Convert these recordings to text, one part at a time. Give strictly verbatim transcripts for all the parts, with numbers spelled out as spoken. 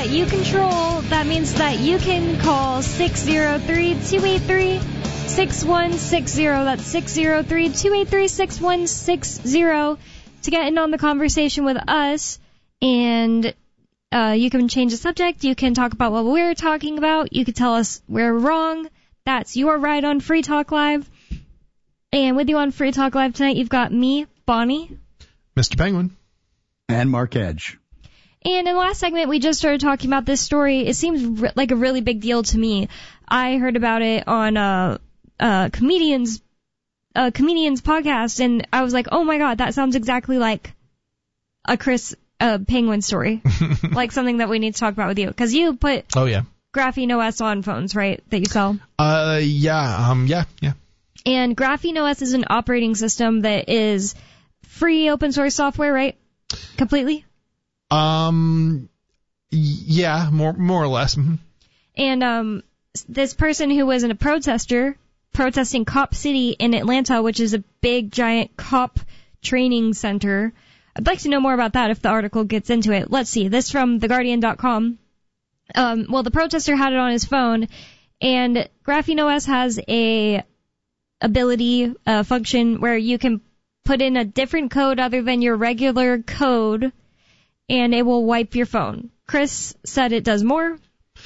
that you control. That means that you can call six oh three, two eight three, six one six zero. That's six oh three, two eight three, six one six zero to get in on the conversation with us. And uh, you can change the subject. You can talk about what we're talking about. You can tell us we're wrong. That's your right on Free Talk Live. And with you on Free Talk Live tonight, you've got me, Bonnie, Mister Penguin, and Mark Edge. And in the last segment, we just started talking about this story. It seems re- like a really big deal to me. I heard about it on a, a comedian's a comedian's podcast, and I was like, oh my god, that sounds exactly like a Chris uh, Penguin story, like something that we need to talk about with you, because you put oh yeah Graphene O S on phones, right, that you sell? Uh yeah um yeah yeah. And Graphene O S is an operating system that is free open source software, right? Completely. Um, yeah, more more or less. Mm-hmm. And um, this person who was in a protester protesting Cop City in Atlanta, which is a big, giant cop training center. I'd like to know more about that if the article gets into it. Let's see. This from the guardian dot com. Um, well, the protester had it on his phone, and Graphene O S has a ability, a function where you can put in a different code other than your regular code, and it will wipe your phone. Chris said it does more.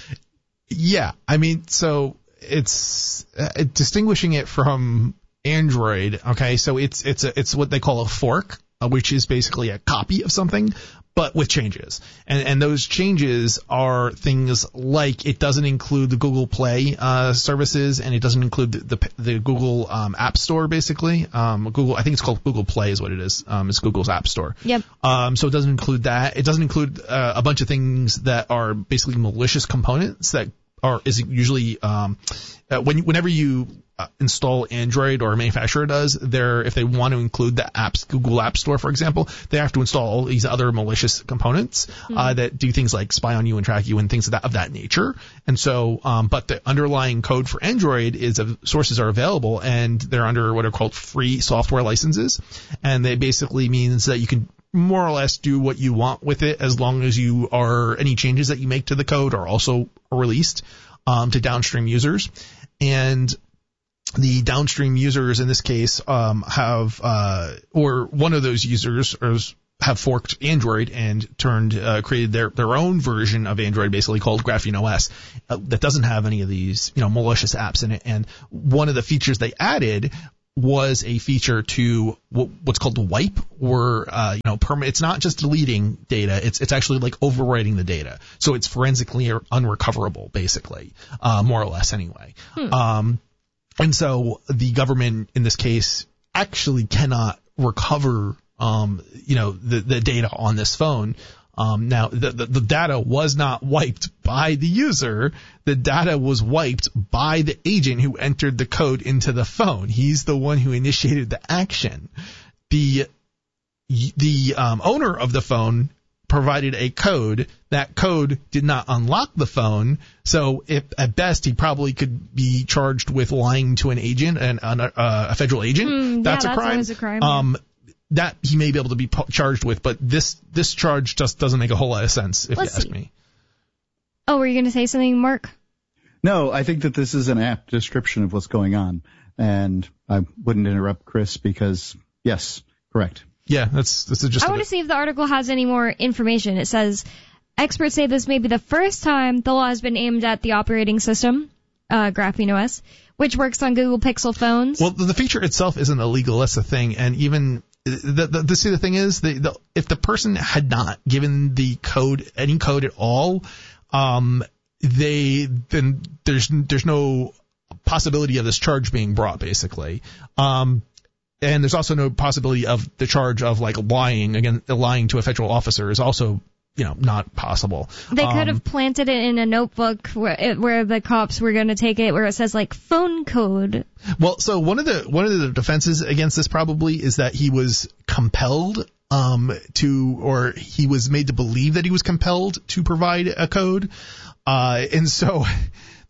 Yeah, I mean, so it's uh, distinguishing it from Android. Okay, so it's it's a, it's what they call a fork, uh, which is basically a copy of something, but with changes. And and those changes are things like it doesn't include the Google Play uh, services, and it doesn't include the the, the Google um, App Store, basically. Um, Google, I think it's called Google Play is what it is. Um, it's Google's App Store. Yep. Um, so it doesn't include that. It doesn't include uh, a bunch of things that are basically malicious components that are is usually um, uh, when whenever you uh, install Android, or a manufacturer does, they're if they want to include the apps, Google App Store, for example, they have to install all these other malicious components mm-hmm. uh, that do things like spy on you and track you and things of that of that nature. And so, um, but the underlying code for Android is uh, sources are available, and they're under what are called free software licenses, and they basically means that you can more or less do what you want with it as long as you are any changes that you make to the code are also released um, to downstream users. And the downstream users in this case um, have uh, or one of those users have forked Android and turned uh, created their their own version of Android, basically called Graphene O S, uh, that doesn't have any of these you know malicious apps in it. And one of the features they added was a feature to what's called the wipe, or uh, you know, perma- it's not just deleting data; it's it's actually like overwriting the data, so it's forensically unrecoverable, basically, uh, more or less, anyway. Hmm. Um, and so the government in this case actually cannot recover, um, you know, the the data on this phone. Um, now, the, the, the data was not wiped by the user. The data was wiped by the agent who entered the code into the phone. He's the one who initiated the action. The the um, owner of the phone provided a code. That code did not unlock the phone. So if, at best, he probably could be charged with lying to an agent, and uh, a federal agent. Mm, that's, yeah, a that's crime. always a crime. Um, That he may be able to be charged with, but this this charge just doesn't make a whole lot of sense, if Let's you ask see. me. Oh, were you going to say something, Mark? No, I think that this is an apt description of what's going on, and I wouldn't interrupt Chris because, yes, correct. Yeah, that's that's just. I want to see if the article has any more information. It says, experts say this may be the first time the law has been aimed at the operating system, uh, Graphene O S, which works on Google Pixel phones. Well, the feature itself isn't illegal. That's the thing, and even. The, the, the, see, the thing is, the, the, if the person had not given the code, any code at all, um, they then there's there's no possibility of this charge being brought, basically. Um, and there's also no possibility of the charge of like lying again, lying to a federal officer is also, you know, not possible. They could um, have planted it in a notebook where, it, where the cops were going to take it, where it says like phone code. Well, so one of the one of the defenses against this probably is that he was compelled um, to, or he was made to believe that he was compelled to provide a code, uh, and so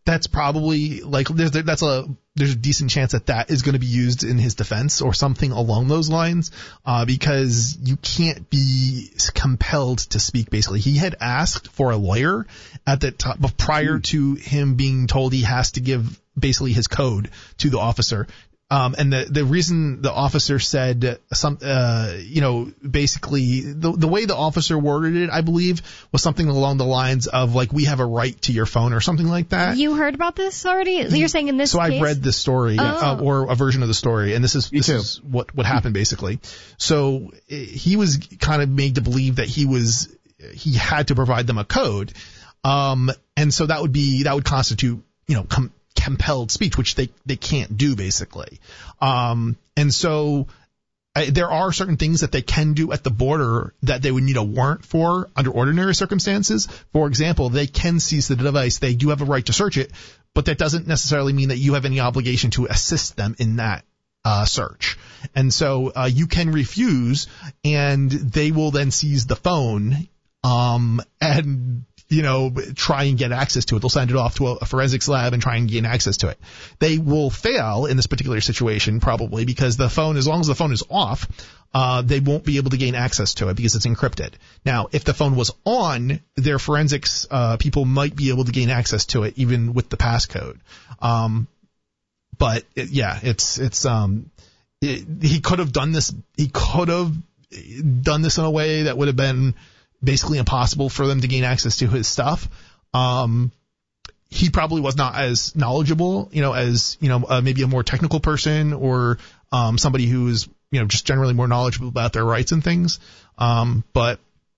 that's probably like there's that's a there's a decent chance that that is going to be used in his defense or something along those lines, uh, because you can't be compelled to speak. Basically, he had asked for a lawyer at the top prior mm. to him being told he has to give basically his code to the officer. Um, and the, the reason the officer said some, uh, you know, basically the, the way the officer worded it, I believe, was something along the lines of like, we have a right to your phone or something like that. You heard about this already? You're saying in this so case? I've read the story oh. uh, or a version of the story, and this is, Me this too. is what, what happened basically. So he was kind of made to believe that he was, he had to provide them a code. Um, and so that would be, that would constitute, you know, com- compelled speech, which they, they can't do basically. Um, and so I, there are certain things that they can do at the border that they would need a warrant for under ordinary circumstances. For example, they can seize the device. They do have a right to search it, but that doesn't necessarily mean that you have any obligation to assist them in that uh, search. And so uh, you can refuse, and they will then seize the phone um, and you know, try and get access to it. They'll send it off to a, a forensics lab and try and gain access to it. They will fail in this particular situation probably because the phone, as long as the phone is off, uh, they won't be able to gain access to it because it's encrypted. Now, if the phone was on, their forensics uh, people might be able to gain access to it even with the passcode. Um, but it, yeah, it's it's um, it, he could have done this. He could have done this in a way that would have been basically impossible for them to gain access to his stuff. Um, he probably was not as knowledgeable, you know, as, you know, uh, maybe a more technical person or, um, somebody who is, you know, just generally more knowledgeable about their rights and things. Um, but,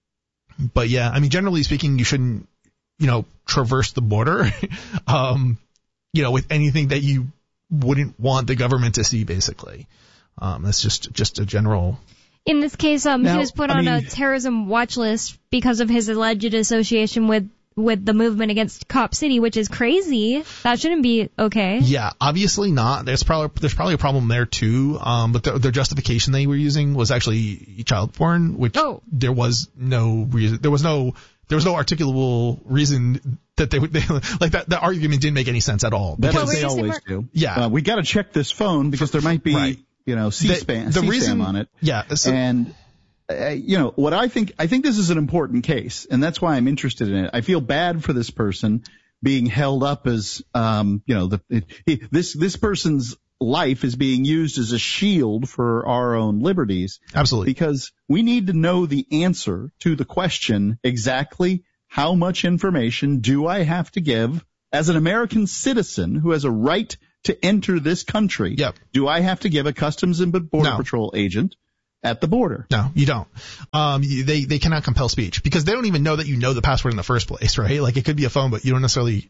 but yeah, I mean, generally speaking, you shouldn't, you know, traverse the border, um, you know, with anything that you wouldn't want the government to see, basically. Um, that's just, just a general. In this case, um, now, he was put I on mean, a terrorism watch list because of his alleged association with, with the movement against Cop City, which is crazy. That shouldn't be okay. Yeah, obviously not. There's probably there's probably a problem there too. Um, but the, their justification they were using was actually child porn, which oh. there was no reason. There was no there was no articulable reason that they would they, like that. The argument didn't make any sense at all. That's Well, what they were you always saying, do. Yeah, Uh, we got to check this phone because there might be, Right. you know, C-SPAN, The- the C-SPAN reason- on it. yeah. So, And, uh, you know, what I think, I think this is an important case, and that's why I'm interested in it. I feel bad for this person being held up as, um, you know, the, it, he, this, this person's life is being used as a shield for our own liberties. absolutely. Because we need to know the answer to the question exactly how much information do I have to give as an American citizen who has a right to enter this country? Yep. Do I have to give a Customs and Border No. Patrol agent at the border? No, you don't. Um, you- they they cannot compel speech because they don't even know that you know the password in the first place, right? Like it could be a phone, but you don't necessarily.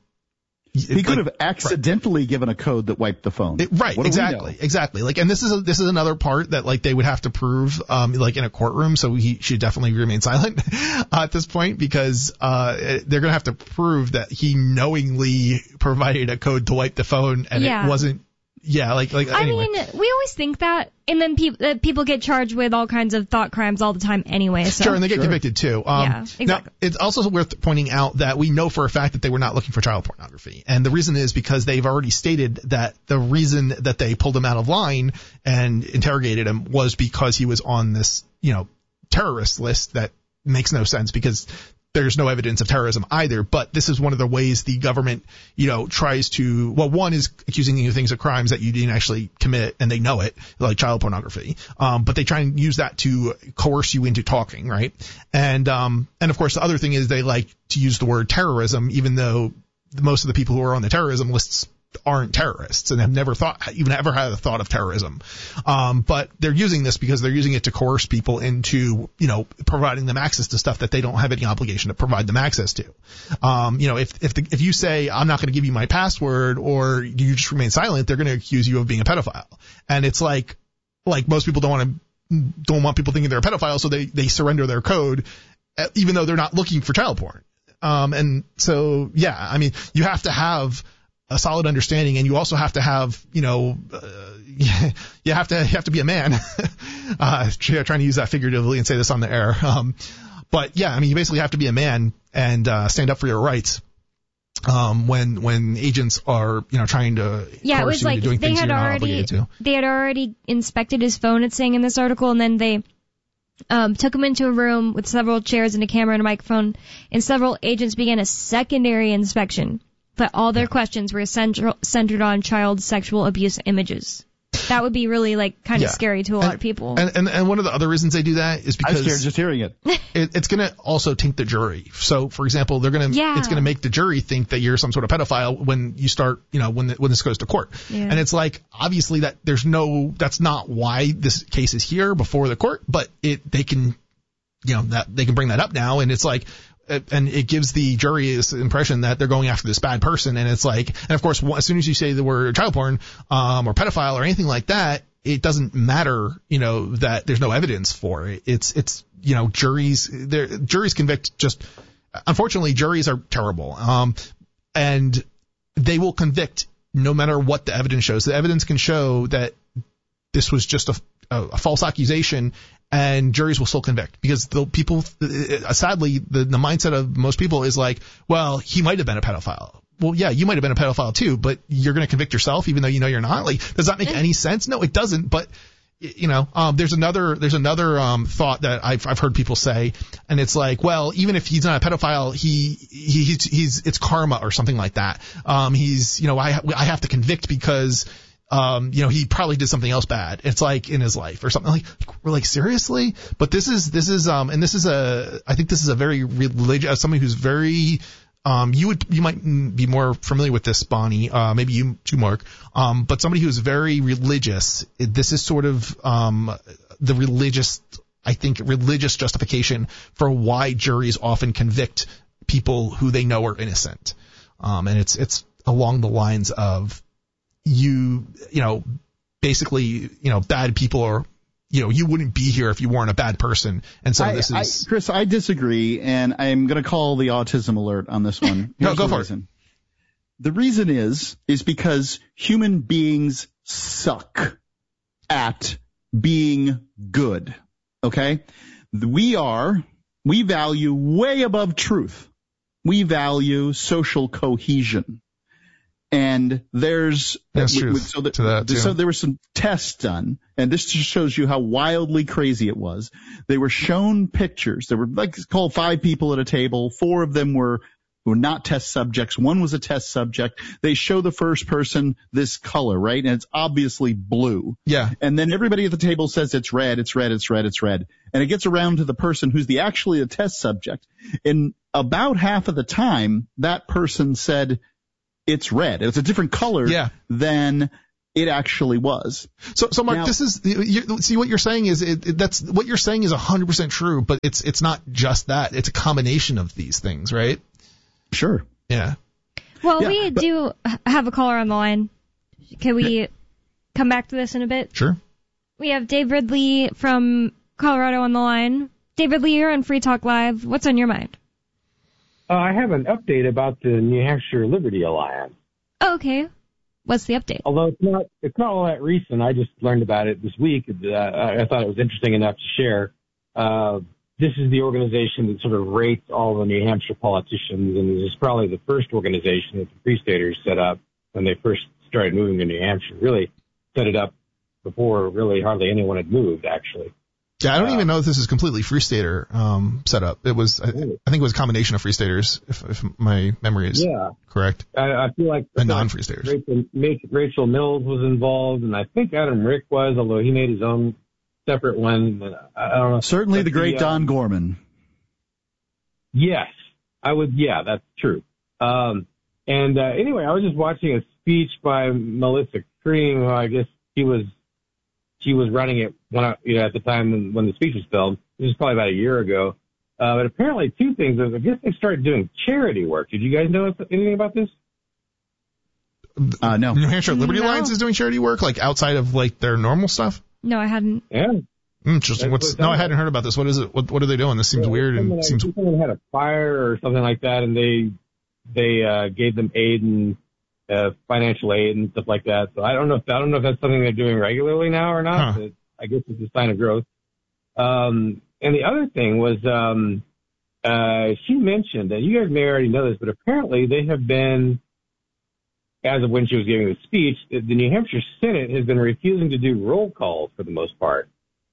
He like, could have accidentally given a code that wiped the phone. It, right, What do we exactly, know? exactly. Like, and this is a, this is another part that like they would have to prove, um, like in a courtroom. So he should definitely remain silent uh, at this point because uh, they're gonna have to prove that he knowingly provided a code to wipe the phone and Yeah. it wasn't. Yeah, like like. I anyway. mean, we always think that, and then pe- uh, people get charged with all kinds of thought crimes all the time anyway. So. Sure, and they get Sure. convicted too. Um, Yeah, exactly. Now, it's also worth pointing out that we know for a fact that they were not looking for child pornography. And the reason is because they've already stated that the reason that they pulled him out of line and interrogated him was because he was on this, you know, terrorist list that makes no sense because there's no evidence of terrorism either, but this is one of the ways the government, you know, tries to, well, one is accusing you of things of crimes that you didn't actually commit and they know it, like child pornography. Um, but they try and use that to coerce you into talking, right? And, um, and of course the other thing is they like to use the word terrorism, even though most of the people who are on the terrorism lists aren't terrorists and have never thought, even ever had a thought of terrorism. Um, but they're using this because they're using it to coerce people into, you know, providing them access to stuff that they don't have any obligation to provide them access to. Um, you know, if, if the, if you say, I'm not going to give you my password or you just remain silent, they're going to accuse you of being a pedophile. And it's like, like most people don't want to, don't want people thinking they're a pedophile. So they, they surrender their code, even though they're not looking for child porn. Um, and so, yeah, I mean, you have to have a solid understanding, and you also have to have, you know, uh, you have to you have to be a man. uh, trying to use that figuratively and say this on the air, um, but yeah, I mean, you basically have to be a man and uh, stand up for your rights. Um, when when agents are you know trying to yeah, it coerce was you like into doing they things had you're not already obligated to. they had already inspected his phone. It's saying in this article, and then they um, took him into a room with several chairs and a camera and a microphone, and several agents began a secondary inspection. But all their yeah. questions were central, centered on child sexual abuse images. That would be really like kind of yeah. scary to a and, lot of people. And, and and one of the other reasons they do that is because I'm scared just hearing it. it it's going to also taint the jury. So, for example, they're going to yeah. it's going to make the jury think that you're some sort of pedophile when you start, you know, when the, when this goes to court. Yeah. And it's like obviously that there's no that's not why this case is here before the court, but it they can, you know, that they can bring that up now, and it's like. And it gives the jury this impression that they're going after this bad person, and it's like, and of course, as soon as you say the word child porn, um, or pedophile or anything like that, it doesn't matter, you know, that there's no evidence for it. It's, it's, you know, juries, their juries convict just, unfortunately, juries are terrible, um, and they will convict no matter what the evidence shows. The evidence can show that this was just a, a, a false accusation. And juries will still convict because the people, uh, sadly, the, the mindset of most people is like, well, he might have been a pedophile. Well, yeah, you might have been a pedophile too, but you're going to convict yourself even though you know you're not. Like, does that make any sense? No, it doesn't. But you know, um, there's another there's another um, thought that I've I've heard people say, and it's like, well, even if he's not a pedophile, he, he he's he's it's karma or something like that. Um, he's you know I I have to convict because. Um, you know, he probably did something else bad. It's like in his life or something like, we're like, seriously? But this is, this is, um, and this is a, I think this is a very religious, as somebody who's very, um, you would, you might be more familiar with this, Bonnie, uh, maybe you too, Mark, um, but somebody who's very religious, this is sort of, um, the religious, I think, religious justification for why juries often convict people who they know are innocent. Um, and it's, it's along the lines of, you, you know, basically, you know, bad people are, you know, you wouldn't be here if you weren't a bad person. And so I, this is. I, Chris, I disagree, and I'm going to call the autism alert on this one. No, go for reason. it. The reason is, is because human beings suck at being good. Okay? We are, we value way above truth. We value social cohesion. And there's That's true. So, the, to that, so there were some tests done, and this just shows you how wildly crazy it was. They were shown pictures. There were like called five people at a table. Four of them were were not test subjects. One was a test subject. They show the first person this color, right? And it's obviously blue. Yeah. And then everybody at the table says it's red, it's red, it's red, it's red. And it gets around to the person who's the actually a test subject. And about half of the time, that person said, it's red. It's a different color yeah. than it actually was. So, so Mark, now, this is you, see what you're saying is it, it, that's what you're saying is one hundred percent true, but it's it's not just that. It's a combination of these things, right? Sure. Yeah. Well, yeah, we but, do have a caller on the line. Can we yeah. come back to this in a bit? Sure. We have Dave Ridley from Colorado on the line. Dave Ridley, you're on Free Talk Live. What's on your mind? Uh, I have an update about the New Hampshire Liberty Alliance. Oh, okay. What's the update? Although it's not, it's not all that recent. I just learned about it this week. Uh, I thought it was interesting enough to share. Uh, this is the organization that sort of rates all the New Hampshire politicians, and this is probably the first organization that the Free Staters set up when they first started moving to New Hampshire. Really set it up before really hardly anyone had moved, actually. Yeah, I don't uh, even know if this is completely Free Stater um, setup. It was, I, I think it was a combination of Free Staters, if, if my memory is yeah. correct. I, I feel like and non-Free Staters. Rachel, Rachel Mills was involved, and I think Adam Rick was, although he made his own separate one. I don't know. Certainly the great the, uh, Don Gorman. Yes, I would. Yeah, that's true. Um, and uh, anyway, I was just watching a speech by Melissa Cream, who I guess she was. She was running it when I, you know, at the time when, when the speech was filmed. This was probably about a year ago. Uh, but apparently two things. I guess they started doing charity work. Did you guys know anything about this? Uh, no. New Hampshire Liberty No. Alliance is doing charity work, like outside of like their normal stuff? No, I hadn't. Yeah. Interesting. That's What's, what no, I sounds hadn't heard about this. What is it? What, what are they doing? This seems Yeah, weird and someone, seems. someone had a fire or something like that, and they they uh, gave them aid and uh, financial aid and stuff like that. So I don't know if I don't know if that's something they're doing regularly now or not. Huh. But I guess it's a sign of growth. Um, and the other thing was um, uh, she mentioned that you guys may already know this, but apparently they have been, as of when she was giving the speech, the New Hampshire Senate has been refusing to do roll calls for the most part.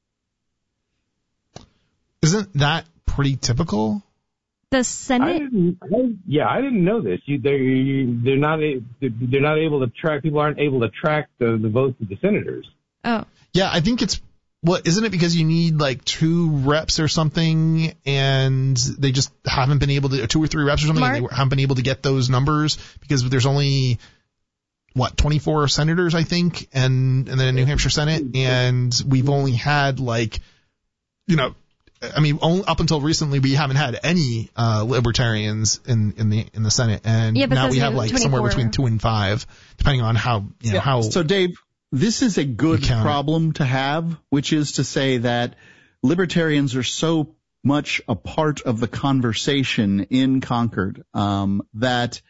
Isn't that pretty typical? The I Senate? didn't, I, yeah, I didn't know this. You, they're, you, they're not a, they're not able to track. People aren't able to track the, the votes of the senators. Oh. Yeah, I think it's what isn't it because you need like two reps or something, and they just haven't been able to two or three reps or something, Mark? and they haven't been able to get those numbers because there's only what twenty-four senators, I think, and and then a New Hampshire Senate, and we've only had like, you know. I mean, only, up until recently, we haven't had any uh, libertarians in, in the in the Senate, and Yeah, but now those we are have like twenty-four. somewhere between two and five, depending on how you know Yeah. how. So, Dave, this is a good You count it. problem to have, which is to say that libertarians are so much a part of the conversation in Concord um, that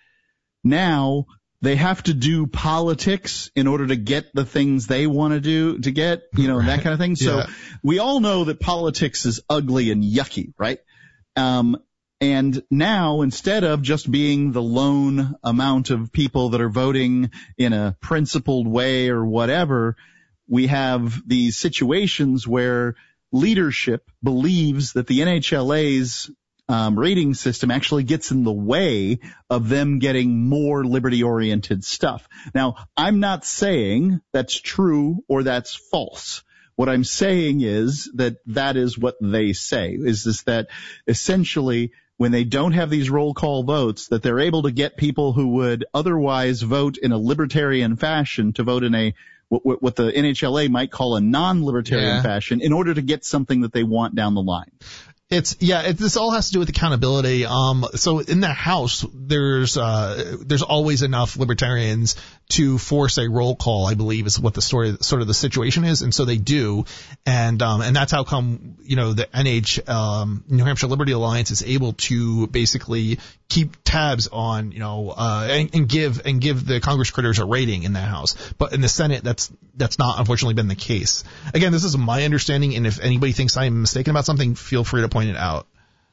now they have to do politics in order to get the things they want to do to get, you know, that kind of thing. So Yeah. we all know that politics is ugly and yucky, right? Um, and now instead of just being the lone amount of people that are voting in a principled way or whatever, we have these situations where leadership believes that the N H L A's Um, rating system actually gets in the way of them getting more liberty-oriented stuff. Now, I'm not saying that's true or that's false. What I'm saying is that that is what they say, is this that essentially when they don't have these roll call votes, that they're able to get people who would otherwise vote in a libertarian fashion to vote in a what, what the N H L A might call a non-libertarian Yeah. fashion in order to get something that they want down the line. It's yeah. It, this all has to do with accountability. Um, so in the House, there's uh, there's always enough libertarians to force a roll call. I believe is what the story, sort of the situation is, and so they do, and um, and that's how come you know the N H um, New Hampshire Liberty Alliance is able to basically keep tabs on you know uh, and, and give and give the Congress critters a rating in the House, but in the Senate that's that's not unfortunately been the case. Again, this is my understanding, and if anybody thinks I'm mistaken about something, feel free to point it out.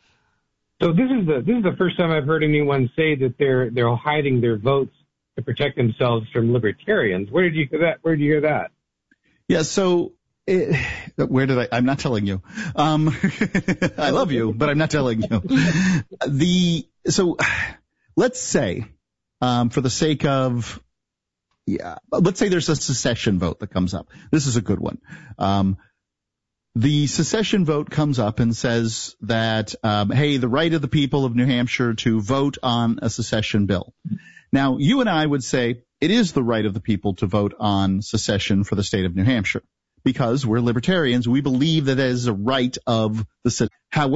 So this is the this is the first time I've heard anyone say that they're they're hiding their votes to protect themselves from libertarians. Where did you hear that? Where did you hear that? Yeah, so it, where did I? I'm not telling you. Um, I love you, but I'm not telling you. The so let's say, um, for the sake of yeah, let's say there's a secession vote that comes up. This is a good one. Um, the secession vote comes up and says that um, hey, the right of the people of New Hampshire to vote on a secession bill. Now, you and I would say it is the right of the people to vote on secession for the state of New Hampshire because we're libertarians. We believe that it is a right of the city. However,